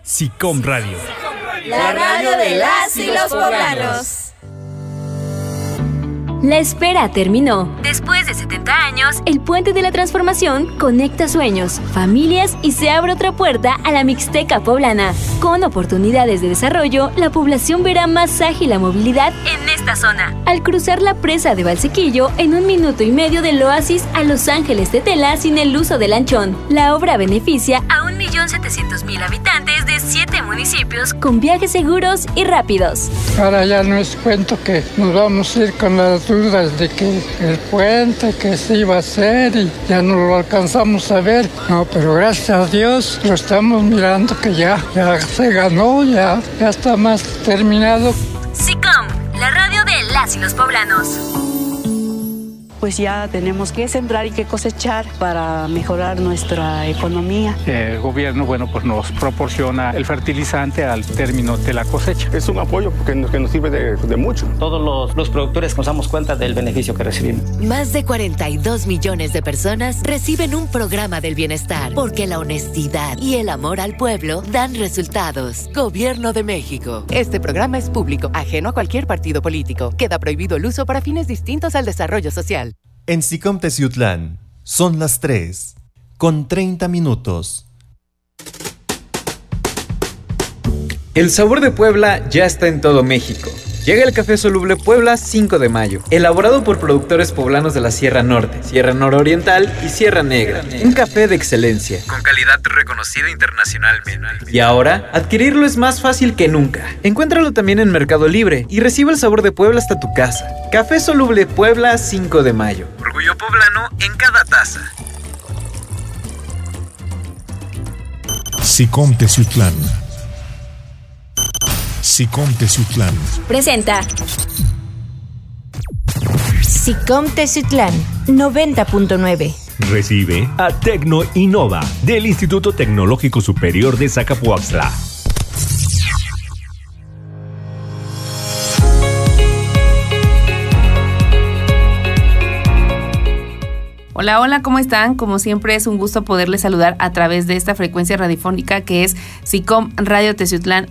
SICOM Radio. La radio de las y los poblanos. La espera terminó. Después de 70 años, el Puente de la Transformación conecta sueños, familias y se abre otra puerta a la Mixteca poblana. Con oportunidades de desarrollo, la población verá más ágil la movilidad en esta zona. Al cruzar la presa de Valsequillo en 1 minuto y medio del oasis a Los Ángeles de Tela sin el uso del lanchón. La obra beneficia a 1.700.000 habitantes de 7 municipios con viajes seguros y rápidos. Ahora ya no es cuento que nos vamos a ir con las dudas de que el puente que se iba a hacer y ya no lo alcanzamos a ver. No, pero gracias a Dios lo estamos mirando que ya se ganó, ya está más terminado. SICOM, la radio de las y los poblanos. Pues ya tenemos que sembrar y que cosechar para mejorar nuestra economía. El gobierno, pues nos proporciona el fertilizante al término de la cosecha. Es un apoyo que nos sirve de mucho. Todos los productores nos damos cuenta del beneficio que recibimos. Más de 42 millones de personas reciben un programa del bienestar, porque la honestidad y el amor al pueblo dan resultados. Gobierno de México. Este programa es público, ajeno a cualquier partido político. Queda prohibido el uso para fines distintos al desarrollo social. En SICOM Teciutlán son las 3:30. El sabor de Puebla ya está en todo México. Llega el Café Soluble Puebla 5 de mayo, elaborado por productores poblanos de la Sierra Norte, Sierra Nororiental y Sierra Negra. Un café de excelencia, con calidad reconocida internacionalmente. Y ahora, adquirirlo es más fácil que nunca. Encuéntralo también en Mercado Libre y recibe el sabor de Puebla hasta tu casa. Café Soluble Puebla 5 de mayo. Orgullo poblano en cada taza. SICOM Teciutlán. SICOM Teciutlán presenta SICOM Teciutlán 90.9. Recibe a Tecno Innova del Instituto Tecnológico Superior de Zacapuaxtla. Hola, hola, ¿cómo están? Como siempre es un gusto poderles saludar a través de esta frecuencia radiofónica que es SICOM Radio Teciutlán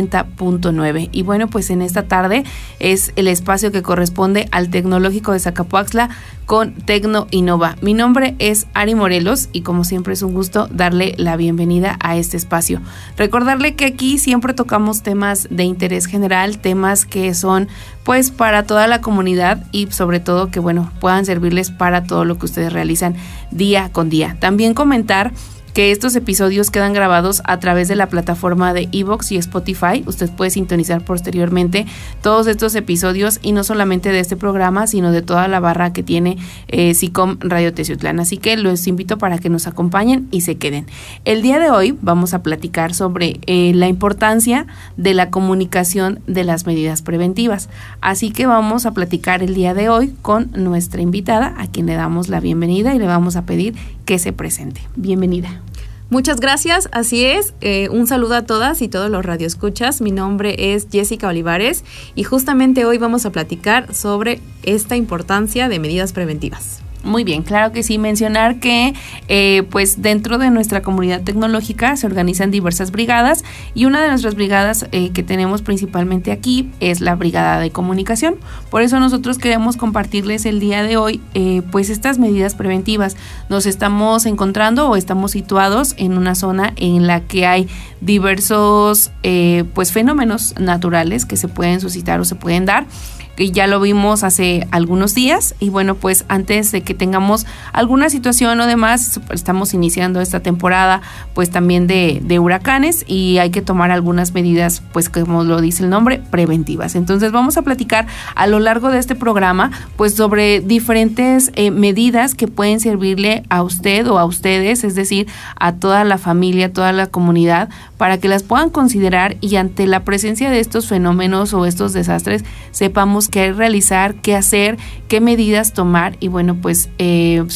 90.9. Y bueno, pues en esta tarde es el espacio que corresponde al Tecnológico de Zacapuaxtla con Tecno Innova. Mi nombre es Ari Morelos y como siempre es un gusto darle la bienvenida a este espacio. Recordarle que aquí siempre tocamos temas de interés general, temas que son pues para toda la comunidad y sobre todo que bueno, puedan servirles para todo lo que ustedes realizan día con día. También comentar que estos episodios quedan grabados a través de la plataforma de iVoox y Spotify. Usted puede sintonizar posteriormente todos estos episodios y no solamente de este programa, sino de toda la barra que tiene SICOM Radio Teciutlán. Así que los invito para que nos acompañen y se queden. El día de hoy vamos a platicar sobre la importancia de la comunicación de las medidas preventivas. Así que vamos a platicar el día de hoy con nuestra invitada, a quien le damos la bienvenida y le vamos a pedir que se presente. Bienvenida. Muchas gracias, así es, un saludo a todas y todos los radioescuchas. Mi nombre es Jessica Olivares y justamente hoy vamos a platicar sobre esta importancia de medidas preventivas. Muy bien, claro que sí. Mencionar que pues dentro de nuestra comunidad tecnológica se organizan diversas brigadas y una de nuestras brigadas que tenemos principalmente aquí es la Brigada de Comunicación. Por eso nosotros queremos compartirles el día de hoy pues estas medidas preventivas. Nos estamos encontrando o estamos situados en una zona en la que hay diversos pues fenómenos naturales que se pueden suscitar o se pueden dar, que ya lo vimos hace algunos días y bueno, pues antes de que tengamos alguna situación o demás, estamos iniciando esta temporada pues también de huracanes y hay que tomar algunas medidas pues como lo dice el nombre, preventivas. Entonces vamos a platicar a lo largo de este programa pues sobre diferentes medidas que pueden servirle a usted o a ustedes, es decir, a toda la familia, a toda la comunidad, para que las puedan considerar y ante la presencia de estos fenómenos o estos desastres sepamos qué realizar, qué hacer, qué medidas tomar y bueno, pues